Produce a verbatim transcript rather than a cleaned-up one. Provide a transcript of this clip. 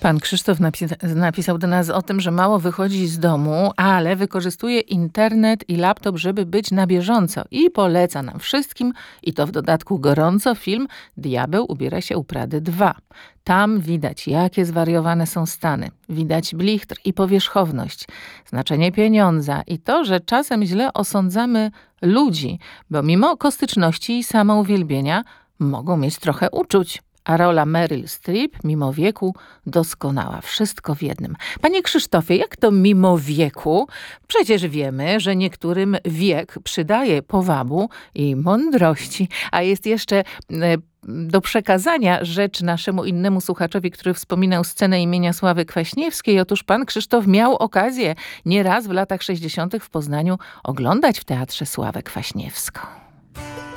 Pan Krzysztof napis- napisał do nas o tym, że mało wychodzi z domu, ale wykorzystuje internet i laptop, żeby być na bieżąco i poleca nam wszystkim, i to w dodatku gorąco, film Diabeł ubiera się u Prady dwa. Tam widać, jakie zwariowane są Stany. Widać blichtr i powierzchowność, znaczenie pieniądza i to, że czasem źle osądzamy ludzi, bo mimo kostyczności i samouwielbienia mogą mieć trochę uczuć. A rola Meryl Streep, mimo wieku, doskonała. Wszystko w jednym. Panie Krzysztofie, jak to mimo wieku? Przecież wiemy, że niektórym wiek przydaje powabu i mądrości, a jest jeszcze e, do przekazania rzecz naszemu innemu słuchaczowi, który wspominał scenę imienia Sławy Kwaśniewskiej. Otóż pan Krzysztof miał okazję nieraz w latach sześćdziesiątych w Poznaniu oglądać w teatrze Sławę Kwaśniewską.